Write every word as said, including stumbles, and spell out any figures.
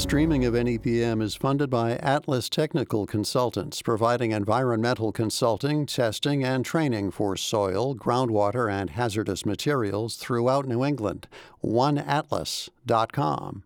Streaming of N E P M is funded by Atlas Technical Consultants, providing environmental consulting, testing, and training for soil, groundwater, and hazardous materials throughout New England. one atlas dot com